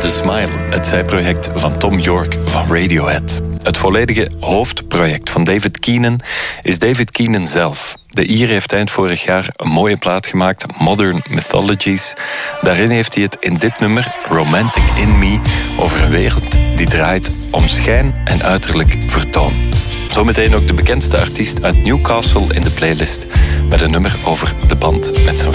The Smile, het zijproject van Thom Yorke van Radiohead. Het volledige hoofdproject van David Keenan is David Keenan zelf. De Ier heeft eind vorig jaar een mooie plaat gemaakt, Modern Mythologies. Daarin heeft hij het in dit nummer, Romantic in Me, over een wereld die draait om schijn en uiterlijk vertoon. Zometeen ook de bekendste artiest uit Newcastle in de playlist, met een nummer over de band met zijn